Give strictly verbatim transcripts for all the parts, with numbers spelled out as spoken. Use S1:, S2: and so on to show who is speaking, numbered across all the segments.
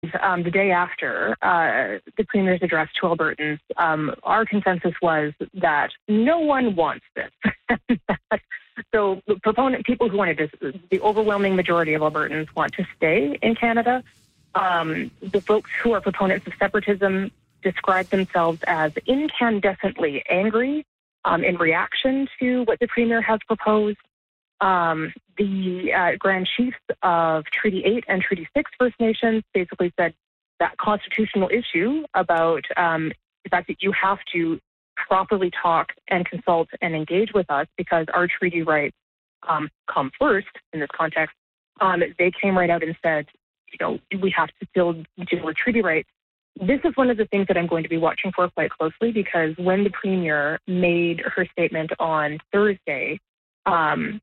S1: um, the day after uh, the Premier's address to Albertans, um, our consensus was that no one wants this. So the proponent, people who wanted to, the overwhelming majority of Albertans want to stay in Canada. Um, the folks who are proponents of separatism describe themselves as incandescently angry um, in reaction to what the Premier has proposed. Um, the uh, Grand Chiefs of Treaty eight and Treaty six First Nations basically said that constitutional issue about um, the fact that you have to properly talk and consult and engage with us because our treaty rights um, come first in this context. Um, they came right out and said, you know, we have to still deal with treaty rights. This is one of the things that I'm going to be watching for quite closely because when the Premier made her statement on Thursday, um,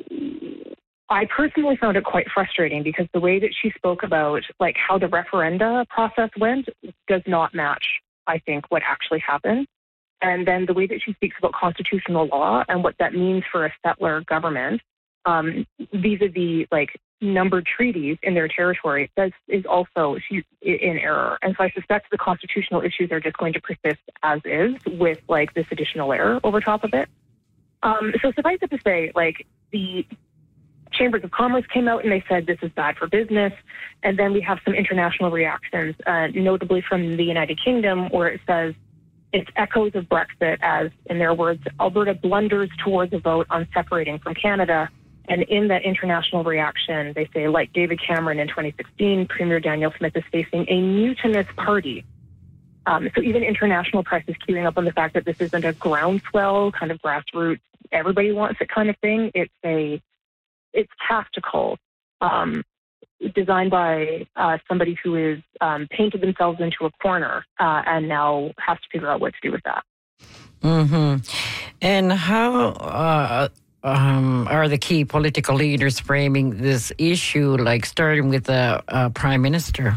S1: I personally found it quite frustrating because the way that she spoke about like how the referenda process went does not match, I think, what actually happened. And then the way that she speaks about constitutional law and what that means for a settler government um, vis-a-vis like numbered treaties in their territory does, is also she's in error. And so I suspect the constitutional issues are just going to persist as is with like this additional error over top of it. Um, so suffice it to say, like the Chambers of Commerce came out and they said this is bad for business. And then we have some international reactions, uh, notably from the United Kingdom, where it says it's echoes of Brexit as, in their words, Alberta blunders towards a vote on separating from Canada. And in that international reaction, they say, like David Cameron in twenty sixteen, Premier Danielle Smith is facing a mutinous party. Um, so even international press is queuing up on the fact that this isn't a groundswell, kind of grassroots, everybody wants it kind of thing. It's a, it's tactical, um, designed by uh, somebody who is um, painted themselves into a corner uh, and now has to figure out what to do with that.
S2: Mm-hmm. And how uh, um, are the key political leaders framing this issue, like starting with the uh, Prime Minister?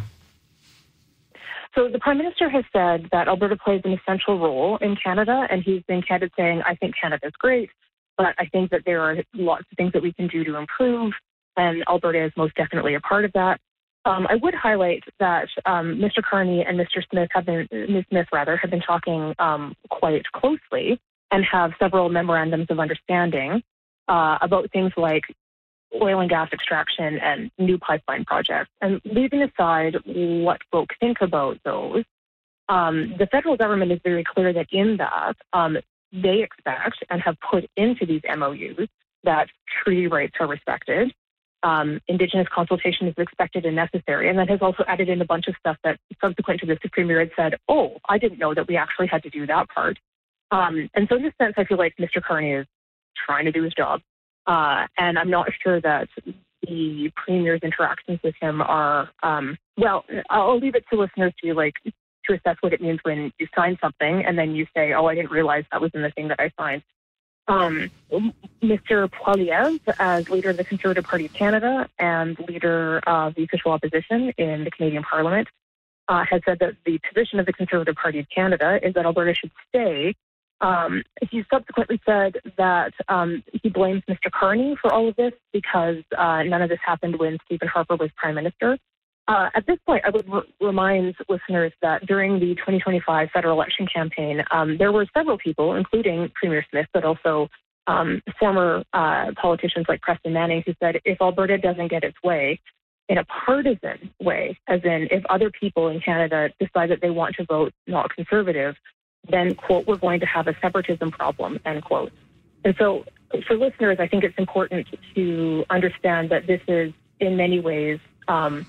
S1: So the Prime Minister has said that Alberta plays an essential role in Canada, and he's been candid saying, I think Canada's great, but I think that there are lots of things that we can do to improve, and Alberta is most definitely a part of that. Um, I would highlight that um, Mister Carney and Mister Smith have been, Miz Smith rather, have been talking um, quite closely and have several memorandums of understanding uh, about things like oil and gas extraction and new pipeline projects. And leaving aside what folks think about those, um, the federal government is very clear that in that um, they expect and have put into these M O Us that treaty rights are respected. Um, Indigenous consultation is expected and necessary, and then has also added in a bunch of stuff that subsequent to this, the Premier had said, oh, I didn't know that we actually had to do that part. Um, and so in this sense, I feel like Mister Carney is trying to do his job. Uh, and I'm not sure that the Premier's interactions with him are, um, well, I'll leave it to listeners to like to assess what it means when you sign something and then you say, oh, I didn't realize that was in the thing that I signed. Um, Mister Poilievre, as leader of the Conservative Party of Canada and leader of the official opposition in the Canadian Parliament, uh, has said that the position of the Conservative Party of Canada is that Alberta should stay. Um, he subsequently said that um, he blames Mister Carney for all of this because uh, none of this happened when Stephen Harper was Prime Minister. Uh, at this point, I would r- remind listeners that during the twenty twenty-five federal election campaign, um, there were several people, including Premier Smith, but also um, former uh, politicians like Preston Manning, who said if Alberta doesn't get its way in a partisan way, as in if other people in Canada decide that they want to vote not Conservative, then, quote, we're going to have a separatism problem, end quote. And so for listeners, I think it's important to understand that this is in many ways um,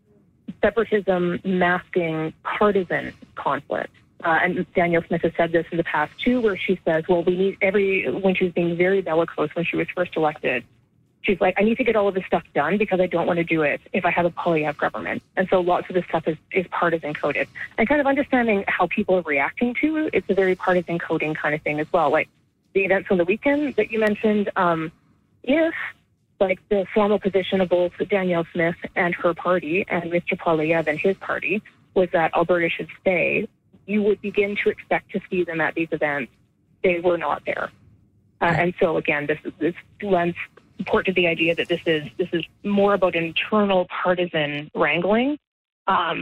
S1: separatism masking partisan conflict. Uh, and Danielle Smith has said this in the past too, where she says, well, we need every, when she was being very bellicose when she was first elected, she's like, I need to get all of this stuff done because I don't want to do it if I have a Poilievre government. And so lots of this stuff is, is partisan coded. And kind of understanding how people are reacting to it, it's a very partisan coding kind of thing as well. Like the events on the weekend that you mentioned, um, if like the formal position of both Danielle Smith and her party and Mister Poilievre and his party was that Alberta should stay, you would begin to expect to see them at these events. They were not there. Uh, and so again, this, this lends support to the idea that this is this is more about internal partisan wrangling um,